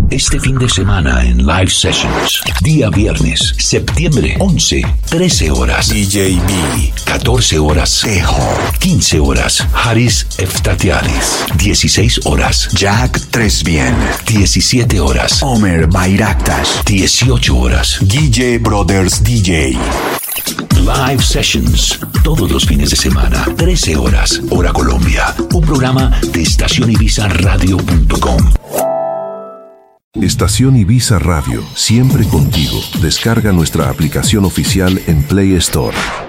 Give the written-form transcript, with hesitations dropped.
Este fin de semana en Live Sessions. Día viernes, septiembre 11, 13 horas. DJ B. 14 horas. Tejo. 15 horas. Haris Eftatialis. 16 horas. Jack Tresbien. 17 horas. Omer Bayraktas. 18 horas. Guille Brothers DJ. Live Sessions, todos los fines de semana, 13 horas, hora Colombia. Un programa de estacionibiza.radio.com. Estación Ibiza Radio, siempre contigo. Descarga nuestra aplicación oficial en Play Store.